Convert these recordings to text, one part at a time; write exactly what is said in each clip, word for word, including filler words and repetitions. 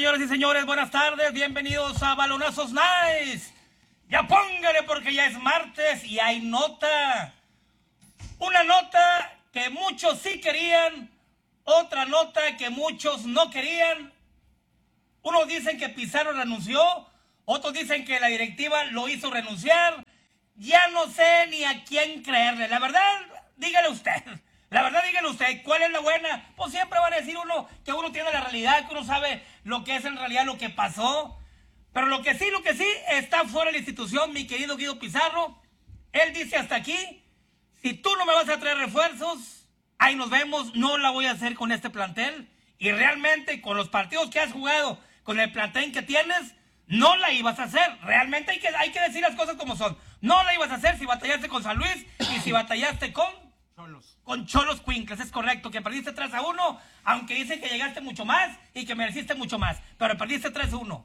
señoras y señores, buenas tardes, bienvenidos a Balonazos Nice. Ya póngale porque ya es martes y hay nota. Una nota que muchos sí querían, otra nota que muchos no querían. Unos dicen que Pizarro renunció, otros dicen que la directiva lo hizo renunciar. Ya no sé ni a quién creerle. La verdad, dígale usted. La verdad, dígale usted, ¿cuál es la buena? Pues siempre van a decir uno que uno tiene la realidad, que uno sabe lo que es en realidad lo que pasó. Pero lo que sí, lo que sí, está fuera de la institución, mi querido Guido Pizarro. Él dice hasta aquí, si tú no me vas a traer refuerzos, ahí nos vemos, no la voy a hacer con este plantel. Y realmente, con los partidos que has jugado, con el plantel que tienes, no la ibas a hacer. Realmente hay que, hay que decir las cosas como son. No la ibas a hacer si batallaste con San Luis y si batallaste con... Cholos. Con Cholos Quincles, es correcto, que perdiste tres a uno, aunque dicen que llegaste mucho más y que mereciste mucho más, pero perdiste tres a uno.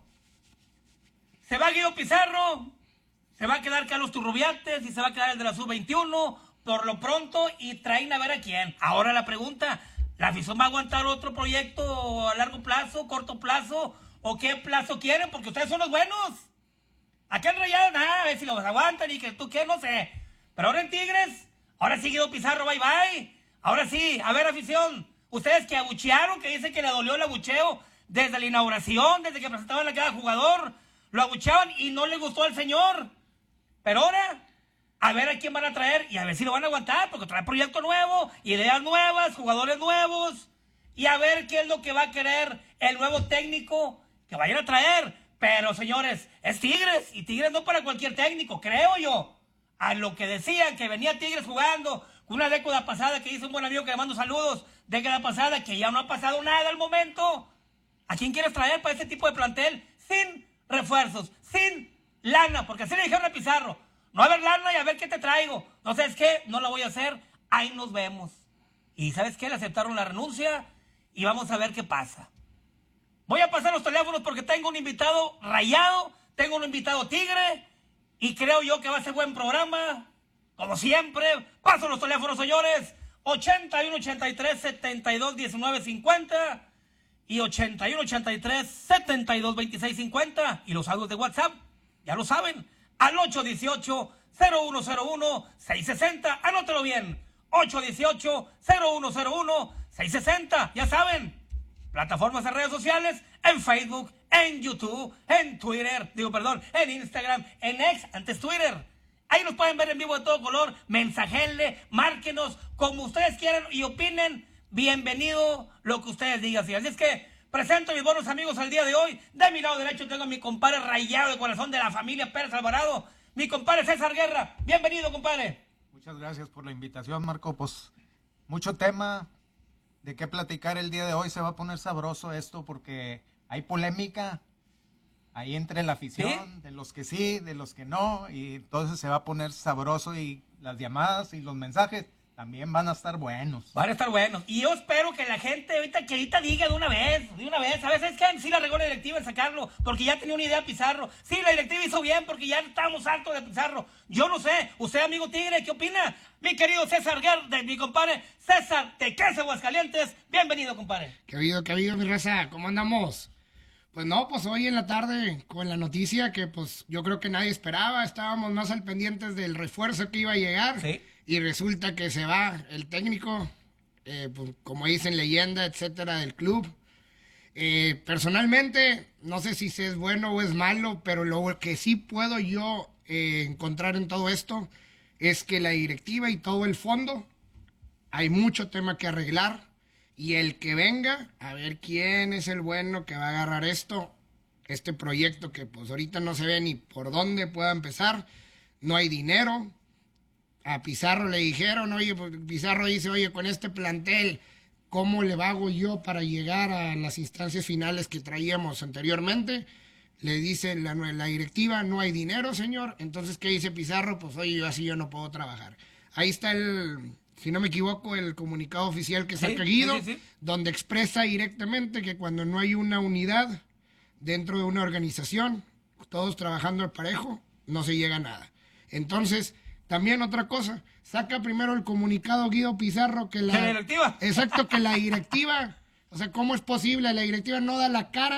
Se va Guido Pizarro, se va a quedar Carlos Turrubiates y se va a quedar el de la sub veintiuno por lo pronto y traen a ver a quién. Ahora la pregunta, ¿la afición va a aguantar otro proyecto a largo plazo, corto plazo o qué plazo quieren? Porque ustedes son los buenos. Acá en Rayados, nada, a ver si los aguantan y que tú qué, no sé. Pero ahora en Tigres... Ahora sí, Guido Pizarro, bye bye. Ahora sí, a ver, afición. Ustedes que abuchearon, que dicen que le dolió el abucheo desde la inauguración, desde que presentaban a cada jugador. Lo abucheaban y no le gustó al señor. Pero ahora, a ver a quién van a traer y a ver si lo van a aguantar, porque trae proyecto nuevo, ideas nuevas, jugadores nuevos. Y a ver qué es lo que va a querer el nuevo técnico que vayan a traer. Pero, señores, es Tigres y Tigres no para cualquier técnico, creo yo. A lo que decían que venía Tigres jugando una década pasada, que hizo un buen amigo que le mando saludos, década pasada, que ya no ha pasado nada al momento. ¿A quién quieres traer para ese tipo de plantel? Sin refuerzos, sin lana, porque así le dijeron a Pizarro, no va a haber lana y a ver qué te traigo. No sabes qué, no la voy a hacer, ahí nos vemos. Y ¿sabes qué? Le aceptaron la renuncia y vamos a ver qué pasa. Voy a pasar los teléfonos porque tengo un invitado rayado, tengo un invitado tigre, y creo yo que va a ser buen programa. Como siempre, paso los teléfonos, señores. ochenta y uno, ochenta y tres, setenta y dos, diecinueve, cincuenta y ochenta y uno, ochenta y tres, setenta y dos, veintiséis, cincuenta. Y los audios de WhatsApp, ya lo saben, al ocho dieciocho, cero uno cero uno, seis sesenta. Anótelo bien, ocho dieciocho, cero uno cero uno, seis sesenta. Ya saben, plataformas de redes sociales, en Facebook, en YouTube, en Twitter, digo perdón, en Instagram, en X, antes Twitter. Ahí nos pueden ver en vivo de todo color, mensajenle, márquenos, como ustedes quieran y opinen. Bienvenido lo que ustedes digan. Así es que presento a mis buenos amigos al día de hoy. De mi lado derecho tengo a mi compadre rayado de corazón de la familia Pérez Alvarado, mi compadre César Guerra. Bienvenido, compadre. Muchas gracias por la invitación, Marco. Pues mucho tema de qué platicar el día de hoy. Se va a poner sabroso esto porque hay polémica ahí entre la afición, ¿sí? De los que sí, de los que no, y entonces se va a poner sabroso y las llamadas y los mensajes también van a estar buenos. Van a estar buenos. Y yo espero que la gente ahorita que ahorita diga de una vez, de una vez. A veces es que sí la regó la directiva en sacarlo, porque ya tenía una idea Pizarro. Sí, la directiva hizo bien, porque ya estábamos hartos de Pizarro. Yo no sé, usted, amigo Tigre, ¿qué opina? Mi querido César Guerra, de mi compadre César de Casa Aguascalientes. Bienvenido, compadre. ¿Qué ha habido, qué ha habido, mi raza? ¿Cómo andamos? Pues no, pues hoy en la tarde con la noticia que pues yo creo que nadie esperaba, estábamos más al pendientes del refuerzo que iba a llegar, sí. Y resulta que se va el técnico, eh, pues, como dicen, leyenda, etcétera, del club. Eh, personalmente, no sé si es bueno o es malo, pero lo que sí puedo yo eh, encontrar en todo esto es que la directiva y todo el fondo, hay mucho tema que arreglar. Y el que venga, a ver quién es el bueno que va a agarrar esto, este proyecto que pues ahorita no se ve ni por dónde pueda empezar, no hay dinero. A Pizarro le dijeron, oye, pues Pizarro dice, oye, con este plantel, ¿cómo le hago yo para llegar a las instancias finales que traíamos anteriormente? Le dice la, la directiva, no hay dinero, señor. Entonces, ¿qué dice Pizarro? Pues oye, yo así yo no puedo trabajar. Ahí está el... Si no me equivoco, el comunicado oficial que saca sí, Guido, sí, sí. Donde expresa directamente que cuando no hay una unidad dentro de una organización, todos trabajando al parejo, no se llega a nada. Entonces, también otra cosa, saca primero el comunicado Guido Pizarro que la... ¿La directiva? Exacto, que la directiva, o sea, ¿cómo es posible? La directiva no da la cara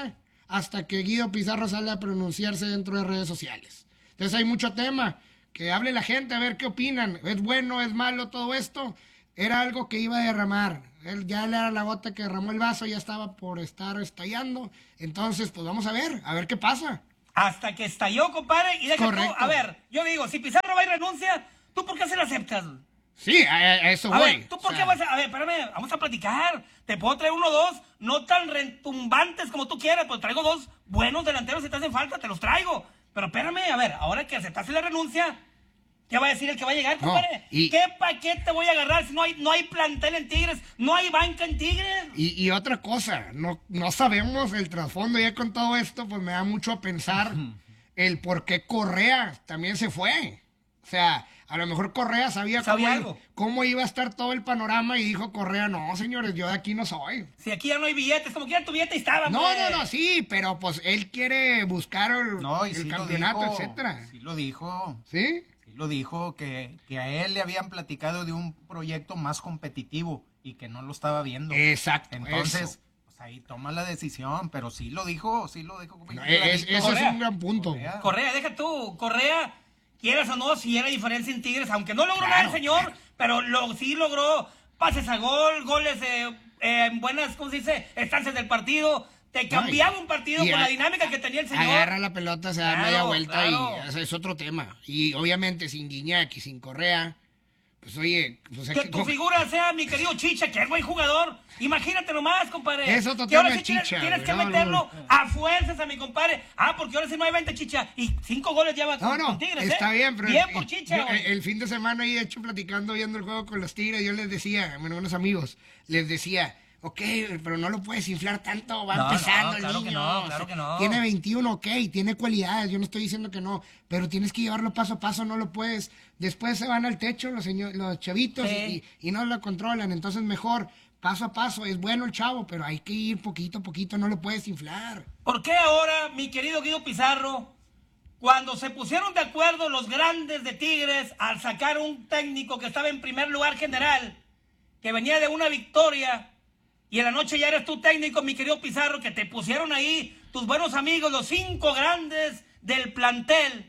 hasta que Guido Pizarro sale a pronunciarse dentro de redes sociales. Entonces hay mucho tema, que hable la gente a ver qué opinan, es bueno, es malo todo esto. Era algo que iba a derramar, él ya era la gota que derramó el vaso, ya estaba por estar estallando, entonces pues vamos a ver, a ver qué pasa. Hasta que estalló, compadre, y deja tú, a ver, yo digo, si Pizarro va y renuncia, ¿tú por qué se lo aceptas? Sí, a, a eso a voy. Ver, ¿tú por o qué vas a...? A ver, espérame, vamos a platicar. Te puedo traer uno o dos, no tan retumbantes como tú quieras, pues traigo dos buenos delanteros si te hacen falta, te los traigo. Pero espérame, a ver, ahora que aceptaste la renuncia, ¿qué va a decir el que va a llegar, compadre? No, y... ¿Qué paquete voy a agarrar si no hay, no hay plantel en Tigres? ¿No hay banca en Tigres? Y, y otra cosa, no, no sabemos el trasfondo ya con todo esto, pues me da mucho a pensar el por qué Correa también se fue. O sea, a lo mejor Correa sabía, ¿Sabía cómo, algo? cómo iba a estar todo el panorama y dijo Correa, no, señores, yo de aquí no soy. Si aquí ya no hay billetes, como quiera tu billete estaba, No, pues. no, no, sí, pero pues él quiere buscar el, no, y el sí campeonato, lo dijo, etcétera. Sí lo dijo. ¿Sí? Sí lo dijo, que, que a él le habían platicado de un proyecto más competitivo y que no lo estaba viendo. Exacto, Entonces... eso. Ahí toma la decisión, pero sí lo dijo, sí lo dijo. No, es, ese Correa, es un gran punto. Correa. Correa, deja tú, Correa, quieras o no, si era diferencia en Tigres, aunque no logró claro, nada el señor, claro. pero lo, sí logró pases a gol, goles eh, eh, en buenas, ¿cómo se dice?, estancias del partido. Te cambiaba no, y, un partido con a, la dinámica que tenía el señor. Agarra la pelota, se da claro, media vuelta claro. y o sea, es otro tema. Y obviamente sin Guiñac y sin Correa, pues oye... Pues que tu figura sea mi querido Chicha, que es buen jugador. Imagínate nomás, compadre. Eso que ahora sí Chicha, tienes, tienes que no, meterlo no, no. a fuerzas a mi compadre. Ah, porque ahora sí no hay veinte Chicha. Y cinco goles lleva no, con, no, con Tigres, está ¿eh? bien, pero... Bien el, por Chicha, yo, el fin de semana ahí, de hecho, platicando, viendo el juego con los Tigres, yo les decía, a mis buenos amigos, les decía... Ok, pero no lo puedes inflar tanto, va no, empezando no, el claro niño. Que no, claro que no. Tiene veintiuno, ok, tiene cualidades, yo no estoy diciendo que no, pero tienes que llevarlo paso a paso, no lo puedes. Después se van al techo los, señor, los chavitos sí. y, y no lo controlan, entonces mejor, paso a paso, es bueno el chavo, pero hay que ir poquito a poquito, no lo puedes inflar. ¿Por qué ahora, mi querido Guido Pizarro, cuando se pusieron de acuerdo los grandes de Tigres al sacar un técnico que estaba en primer lugar general, que venía de una victoria... Y en la noche ya eres tu técnico, mi querido Pizarro, que te pusieron ahí tus buenos amigos, los cinco grandes del plantel.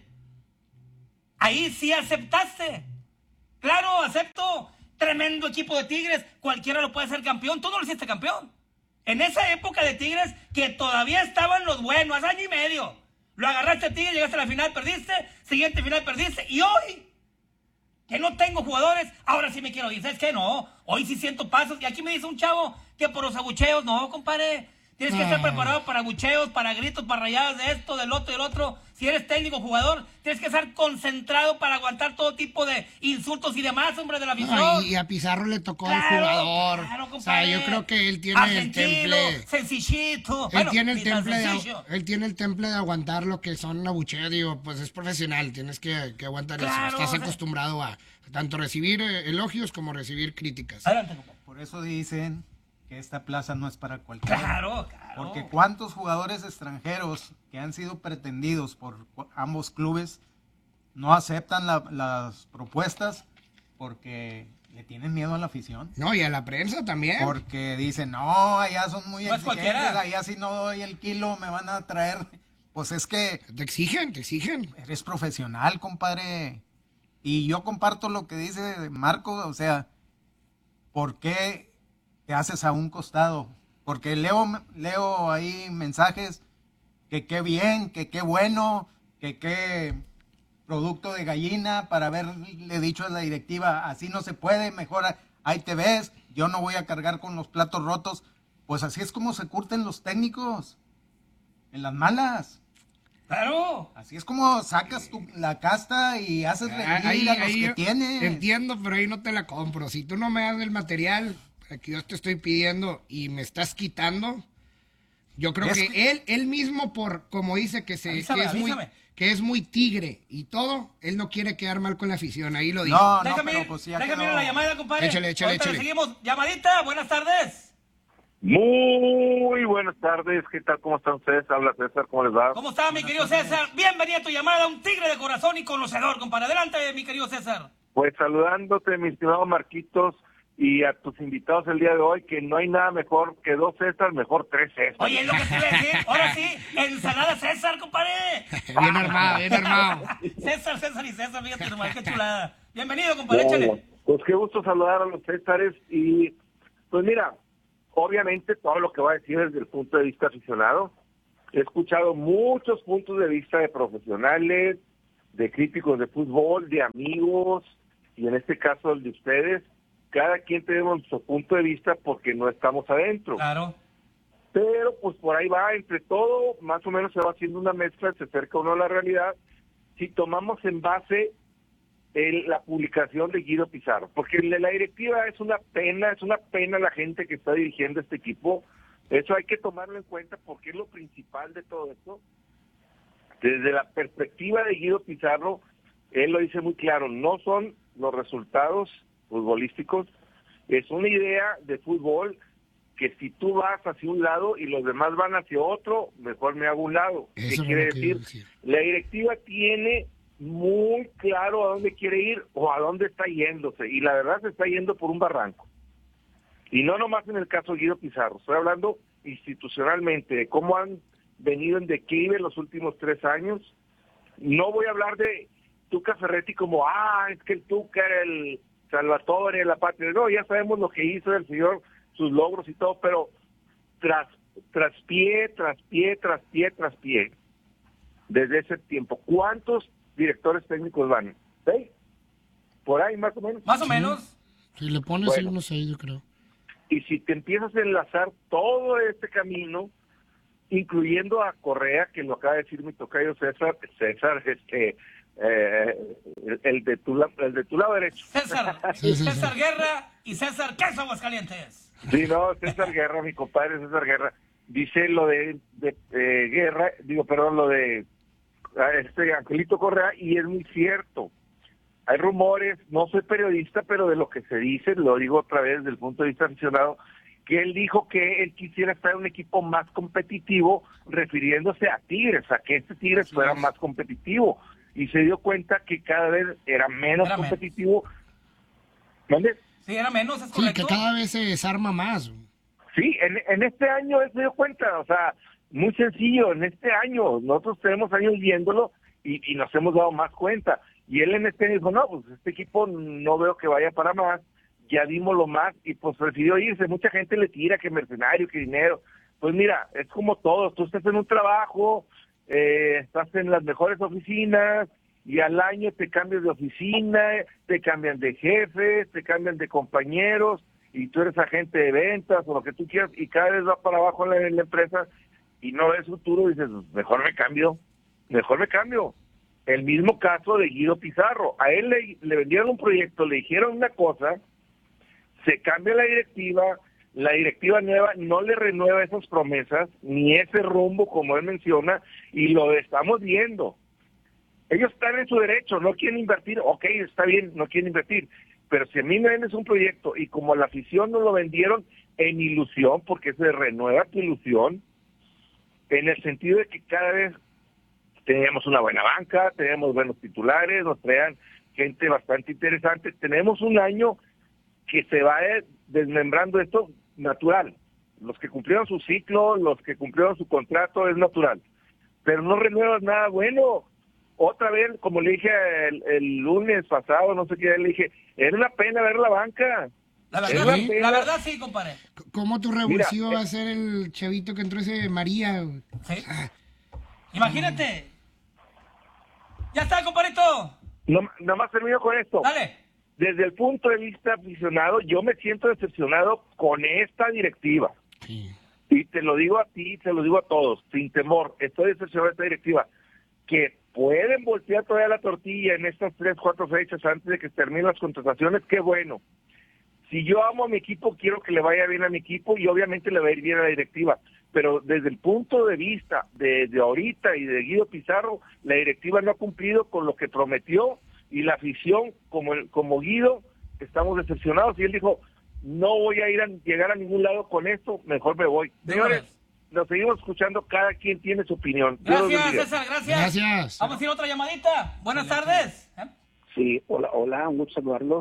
Ahí sí aceptaste. Claro, acepto. Tremendo equipo de Tigres. Cualquiera lo puede ser campeón. Tú no lo hiciste campeón. En esa época de Tigres, que todavía estaban los buenos, año y medio. Lo agarraste a Tigres, llegaste a la final, perdiste. Siguiente final, perdiste. Y hoy... que no tengo jugadores, ahora sí me quiero ir. ¿Sabes qué? No, hoy sí siento pasos. Y aquí me dice un chavo que por los abucheos, no, compadre. Tienes que estar preparado para abucheos, para gritos, para rayadas de esto, del otro y del otro. Si eres técnico, jugador, tienes que estar concentrado para aguantar todo tipo de insultos y demás, hombre, de la afición. No, y, y a Pizarro le tocó claro, al jugador. Claro, o sea, yo creo que él tiene el temple... sencillito. Él, bueno, tiene el temple de, él tiene el temple de aguantar lo que son abucheos. Digo, pues es profesional, tienes que, que aguantar claro, eso. Estás o sea, acostumbrado a tanto recibir eh, elogios como recibir críticas. Adelante, por eso dicen que esta plaza no es para cualquiera. Claro, claro. Porque cuántos jugadores extranjeros que han sido pretendidos por ambos clubes no aceptan la, las propuestas porque le tienen miedo a la afición. No, y a la prensa también. Porque dicen, no, allá son muy no exigentes, allá si no doy el kilo me van a traer. Pues es que... Te exigen, te exigen. Eres profesional, compadre. Y yo comparto lo que dice Marco, o sea, ¿por qué te haces a un costado? Porque leo, leo ahí mensajes que qué bien, que qué bueno, que qué producto de gallina para haberle dicho a la directiva, así no se puede, mejor ahí te ves, yo no voy a cargar con los platos rotos. Pues así es como se curten los técnicos, en las malas. Claro. Así es como sacas tu, la casta y haces rendir a los que tienes. Entiendo, pero ahí no te la compro. Si tú no me das el material que yo te estoy pidiendo y me estás quitando, yo creo es que, que él él mismo, por como dice que, se, avísame, que, es muy, que es muy tigre y todo, él no quiere quedar mal con la afición. Ahí lo dice. No, déjame, no, pero pues ya déjame quedó. ir a la llamada, compadre. Échale, échale, Ahorita échale. Seguimos. Llamadita, buenas tardes. Muy buenas tardes, ¿qué tal? ¿Cómo están ustedes? Habla César, ¿cómo les va? ¿Cómo está, mi querido César? Bienvenido a tu llamada, un tigre de corazón y conocedor, compadre. Adelante, mi querido César. Pues saludándote, mi estimado Marquitos, y a tus invitados el día de hoy, que no hay nada mejor que dos César, mejor tres César. Oye, es lo que te iba a decir. Ahora sí, ensalada César, compadre. Bien armado, bien armado. César, César y César, fíjate nomás, qué chulada. Bienvenido, compadre, échale. Pues qué gusto saludar a los Césares y pues mira, obviamente todo lo que voy a decir desde el punto de vista aficionado. He escuchado muchos puntos de vista de profesionales, de críticos de fútbol, de amigos, y en este caso el de ustedes. Cada quien tenemos nuestro punto de vista porque no estamos adentro. Claro. Pero pues por ahí va, entre todo, más o menos se va haciendo una mezcla, se acerca uno a la realidad, si tomamos en base el, la publicación de Guido Pizarro. Porque la directiva es una pena, es una pena la gente que está dirigiendo este equipo. Eso hay que tomarlo en cuenta porque es lo principal de todo esto. Desde la perspectiva de Guido Pizarro, él lo dice muy claro, no son los resultados futbolísticos, es una idea de fútbol que si tú vas hacia un lado y los demás van hacia otro, mejor me hago un lado. Eso ¿Qué quiere es lo que decir? yo decía. La directiva tiene muy claro a dónde quiere ir o a dónde está yéndose, y la verdad se está yendo por un barranco. Y no nomás en el caso de Guido Pizarro, estoy hablando institucionalmente de cómo han venido en declive los últimos tres años. No voy a hablar de Tuca Ferretti como, ah, es que el Tuca era el Salvatore, la patria. No, ya sabemos lo que hizo el señor, sus logros y todo, pero tras, tras pie, tras pie, tras pie, tras pie, desde ese tiempo. ¿Cuántos directores técnicos van? ¿Seis? ¿Por ahí más o menos? Más o menos. Si le pones Bueno. unos ahí, yo creo. Y si te empiezas a enlazar todo este camino, incluyendo a Correa, que lo acaba de decir mi tocayo César, César, este, eh, el, el de tu, la- el de tu lado derecho. César, Sí, sí, sí. César Guerra y César Queso Aguascalientes. Sí, no, César Guerra, mi compadre César Guerra, dice lo de, de eh, Guerra, digo, perdón, lo de ah, este Angelito Correa, y es muy cierto. Hay rumores, no soy periodista, pero de lo que se dice, lo digo otra vez desde el punto de vista aficionado, que él dijo que él quisiera estar en un equipo más competitivo, refiriéndose a Tigres, a que este Tigres fuera más competitivo, y se dio cuenta que cada vez era menos Era menos. competitivo. ¿Mande? Sí, era menos, es Sí, correcto. que cada vez se desarma más. Sí, en, en este año él se dio cuenta, o sea, muy sencillo, en este año, nosotros tenemos años viéndolo y, y nos hemos dado más cuenta. Y él en este año dijo, no, pues este equipo no veo que vaya para más, ya dimos lo más, y pues prefirió irse. Mucha gente le tira que mercenario, que dinero. Pues mira, es como todo, tú estás en un trabajo, eh, estás en las mejores oficinas, y al año te cambias de oficina, te cambian de jefes, te cambian de compañeros, y tú eres agente de ventas o lo que tú quieras, y cada vez va para abajo en la, en la empresa, y no ves futuro, y dices, mejor me cambio, mejor me cambio. El mismo caso de Guido Pizarro, a él le, le vendieron un proyecto, le dijeron una cosa, se cambia la directiva, la directiva nueva no le renueva esas promesas, ni ese rumbo como él menciona, y lo estamos viendo. Ellos están en su derecho, no quieren invertir, ok, está bien, no quieren invertir, pero si a mí me vendes un proyecto y como la afición nos lo vendieron en ilusión, porque se renueva tu ilusión, en el sentido de que cada vez teníamos una buena banca, teníamos buenos titulares, nos traían gente bastante interesante, tenemos un año que se va desmembrando esto natural. Los que cumplieron su ciclo, los que cumplieron su contrato, es natural. Pero no renuevas nada bueno. Otra vez, como le dije el, el lunes pasado, no sé qué, le dije, era una pena ver la banca. La Es verdad, una sí, pena. la verdad sí, compadre. ¿Cómo tu revulsivo Mira, va a ser el chavito que entró ese María? Güey? Sí. Imagínate. Ya está, compadrito. No, nada más termino con esto. Dale. Desde el punto de vista aficionado, yo me siento decepcionado con esta directiva. Sí. Y te lo digo a ti, te lo digo a todos, sin temor, estoy decepcionado de esta directiva, que pueden voltear todavía la tortilla en estas tres, cuatro fechas antes de que terminen las contrataciones, qué bueno. Si yo amo a mi equipo, quiero que le vaya bien a mi equipo y obviamente le va a ir bien a la directiva. Pero desde el punto de vista de, de ahorita y de Guido Pizarro, la directiva no ha cumplido con lo que prometió y la afición, como, el, como Guido, estamos decepcionados. Y él dijo, no voy a ir a llegar a ningún lado con esto, mejor me voy. Señores, nos seguimos escuchando, cada quien tiene su opinión. Dios los Gracias, bendiga. César, gracias. Gracias. Vamos a ir a otra llamadita. Buenas tardes. ¿Eh? Sí, hola, hola, un gusto saludarlos.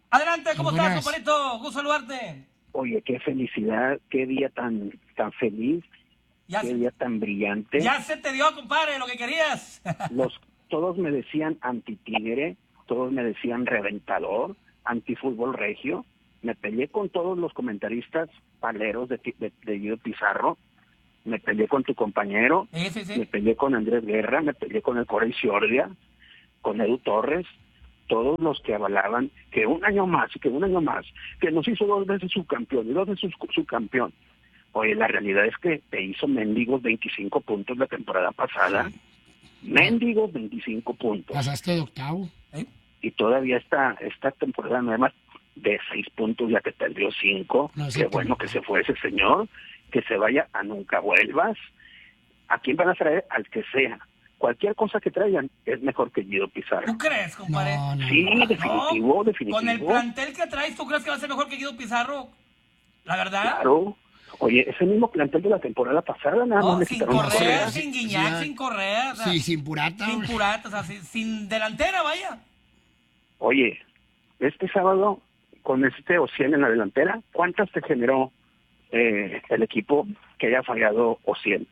Adelante, ¿cómo estás, Buenas. compadrito? Gusto saludarte. Oye, qué felicidad, qué día tan tan feliz, Ya, qué se- día tan brillante. ya se te dio, compadre, lo que querías. Los todos me decían anti-tigre, todos me decían reventador, anti-fútbol regio. Me peleé con todos los comentaristas paleros de, Ti- de, de Guido Pizarro. Me peleé con tu compañero, Sí, sí, me sí. peleé con Andrés Guerra, me peleé con el Corey Ciordia, con Edu Torres, todos los que avalaban que un año más, que un año más, que nos hizo dos veces subcampeón y dos veces subcampeón. Oye, la realidad es que te hizo mendigos veinticinco puntos la temporada pasada, mendigos veinticinco puntos, Pasaste de octavo. ¿Eh? y todavía esta, esta temporada nueva de seis puntos ya te perdió cinco. No, sí, Qué bueno te- que se fue ese señor, que se vaya a nunca vuelvas. ¿A quién van a traer? Al que sea. Cualquier cosa que traigan es mejor que Guido Pizarro. ¿Tú crees, compadre? No, no. Sí, no. definitivo, No, definitivo. con el plantel que traes, ¿tú crees que va a ser mejor que Guido Pizarro? La verdad. Claro. Oye, ese mismo plantel de la temporada pasada, nada más No, le sin quitaron una Correa, Correa. sin Guiñac, Sí, sin Correa. O sea, Sí, sin Purata. sin güey. Purata, o sea, sin, sin delantera, vaya. Oye, este sábado, con este Ociel en la delantera, ¿cuántas te generó eh, el equipo que haya fallado Ociel?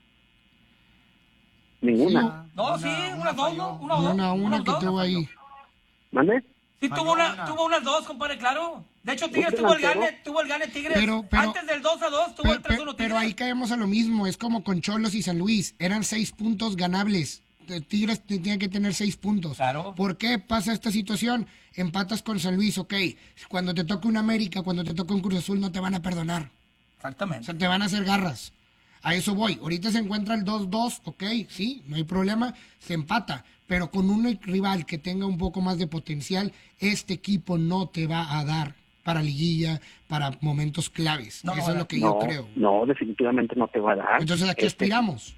Ninguna. No, Una- sí, una unas dos, falló. ¿no? Una, o dos, Una, una unas que dos. tuvo ahí. ¿Mande? Sí, Falló tuvo, una, una. tuvo unas dos, compadre, claro. De hecho, Tigres Un tuvo el delantero. gane, tuvo el gane Tigres. Pero- pero- Antes del dos a dos, tuvo Pe- el tres pe- uno pero, Tigres. ahí caemos a lo mismo, es como con Cholos y San Luis, eran seis puntos ganables. De Tigres te- tenía que tener seis puntos. Claro. ¿Por qué pasa esta situación? Empatas con San Luis, ok. Cuando te toque un América, cuando te toque un Cruz Azul, no te van a perdonar. O Exactamente. sea, te van a hacer garras. A eso voy. Ahorita se encuentra el dos dos, ok, sí, no hay problema, se empata. Pero con un rival que tenga un poco más de potencial, este equipo no te va a dar para liguilla, para momentos claves. No, Eso es no, lo que no, yo creo. no, definitivamente no te va a dar. Entonces, ¿a qué Este, aspiramos?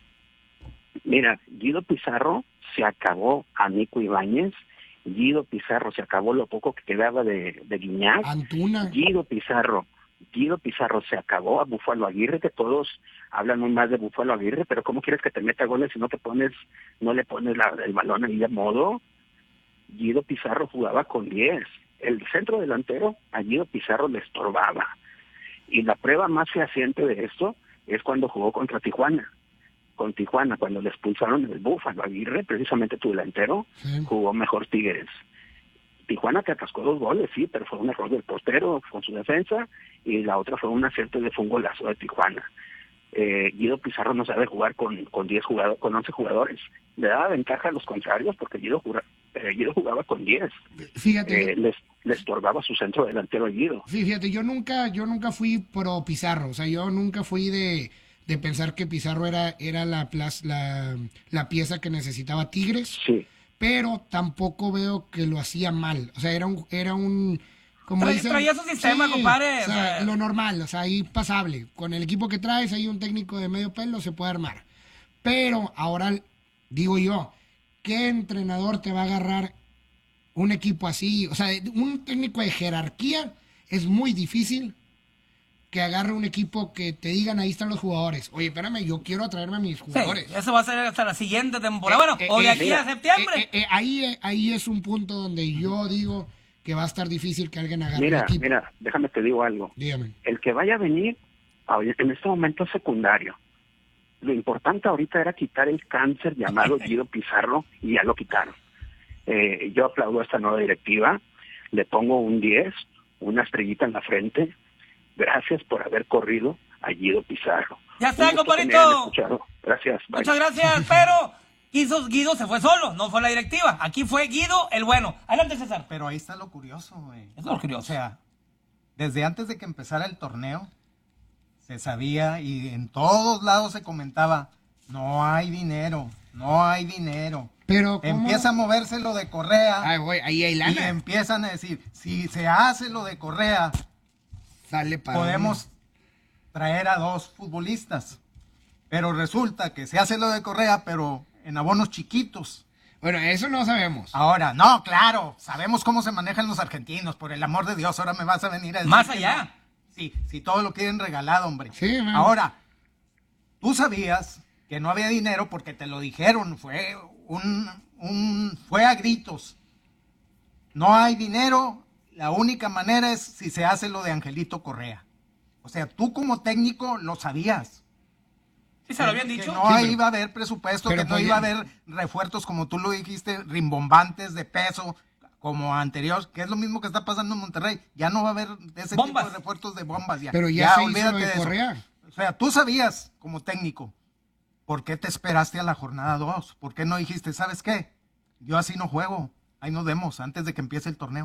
Mira, Guido Pizarro se acabó a Nico Ibáñez, Guido Pizarro se acabó lo poco que quedaba de, de Guiñac, Antuna. Guido Pizarro, Guido Pizarro se acabó a Búfalo Aguirre, que todos hablan muy más de Búfalo Aguirre, pero ¿cómo quieres que te meta goles si no te pones, no le pones la- el balón ahí de modo? Guido Pizarro jugaba con diez, el centro delantero a Guido Pizarro le estorbaba, y la prueba más fehaciente de esto es cuando jugó contra Tijuana. Con Tijuana, cuando le expulsaron el Búfalo Aguirre, precisamente tu delantero, Sí. jugó mejor Tigres. Tijuana te atascó dos goles, sí, pero fue un error del portero con su defensa, y la otra fue un acierto de fue un golazo de Tijuana. Eh, Guido Pizarro no sabe jugar con con diez jugadores, con once jugadores. Le daba ventaja a los contrarios porque Guido, jura- eh, Guido jugaba con diez. Fíjate, Eh, les, le estorbaba su centro delantero a Guido. sí, fíjate, yo nunca, yo nunca fui pro Pizarro, o sea, yo nunca fui de, de pensar que Pizarro era, era la, plas- la, la pieza que necesitaba Tigres, Sí. pero tampoco veo que lo hacía mal, o sea, era un, era un, como Tra- dicen, traía su sistema, compadre, o sea, o sea. lo normal, o sea, ahí pasable, con el equipo que traes, ahí un técnico de medio pelo se puede armar, pero ahora, digo yo, ¿qué entrenador te va a agarrar un equipo así? O sea, un técnico de jerarquía es muy difícil que agarre un equipo que te digan ahí están los jugadores. Oye, espérame, yo quiero atraerme a mis Sí, jugadores. eso va a ser hasta la siguiente temporada. Eh, bueno, eh, o de eh, aquí mira, a septiembre. Eh, eh, eh, ahí, eh, ahí es un punto donde yo digo que va a estar difícil que alguien agarre Mira, un equipo. mira, déjame te digo algo. Dígame. El que vaya a venir ahori- en este momento es secundario. Lo importante ahorita era quitar el cáncer llamado Guido Pizarro y ya lo quitaron. Eh, yo aplaudo a esta nueva directiva, le pongo un diez, una estrellita en la frente. Gracias por haber corrido a Guido Pizarro. Ya está, Un gusto que me compadrito. hayan escuchado. Gracias. bye. Muchas gracias, pero Guido, Guido se fue solo, no fue la directiva. Aquí fue Guido el bueno. Adelante, César. Pero ahí está lo curioso, güey. Eso es lo curioso. O sea, desde antes de que empezara el torneo, se sabía y en todos lados se comentaba, no hay dinero, no hay dinero. Pero, ¿cómo? Empieza a moverse lo de Correa Ay, güey, ahí hay y lana. empiezan a decir, si se hace lo de Correa, Sale para podemos traer a dos futbolistas. Pero resulta que se hace lo de Correa, pero en abonos chiquitos. Bueno, eso no sabemos. Ahora, no, claro, sabemos cómo se manejan los argentinos, por el amor de Dios, ahora me vas a venir a decir Más que allá. no. Sí, sí, todo lo quieren regalado, hombre. Sí, man. Ahora, tú sabías que no había dinero porque te lo dijeron, fue un, un, fue a gritos. No hay dinero, la única manera es si se hace lo de Angelito Correa. O sea, tú como técnico lo sabías. ¿Sí se lo habían Que dicho? no Sí, iba a haber presupuesto, pero que no podían- iba a haber refuerzos, como tú lo dijiste, rimbombantes de peso, como anterior, que es lo mismo que está pasando en Monterrey. Ya no va a haber ese Bombas. tipo de refuerzos de bombas. Ya, Pero ya se hizo olvídate lo de de eso. Correa. O sea, tú sabías como técnico. ¿Por qué te esperaste a la jornada dos? ¿Por qué no dijiste, sabes qué? Yo así no juego. Ahí nos vemos antes de que empiece el torneo.